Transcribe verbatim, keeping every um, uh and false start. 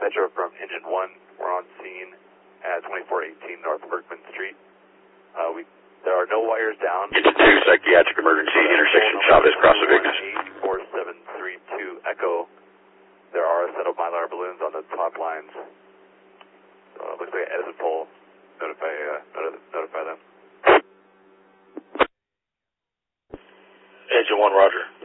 Metro from Engine one. We're on scene at twenty-four eighteen North Berkman Street. Uh, we, there are no wires down. Engine two, psychiatric emergency, intersection Chavez, cross of Ignis. eight four seven three two Echo. There are a set of Mylar balloons on the top lines. So it looks like an Edison pole. Notify, uh, not- notify them. Engine one, roger.